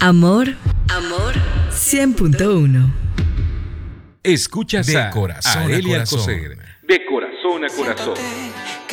Amor 100.1. Escuchas De a corazón a Arelia corazón. Alcocer. De corazón a corazón.